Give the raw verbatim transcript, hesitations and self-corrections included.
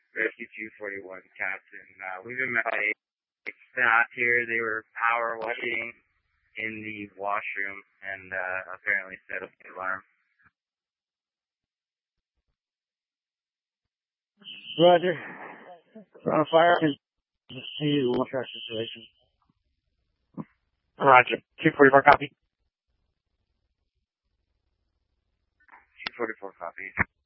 Rescue two forty-one, Captain. Uh, we've been met by staff here. They were power washing in the washroom and uh, apparently set up the alarm. Roger. We're on a fire. Just see the water situation. Roger. two forty-four, copy. two forty-four, copy.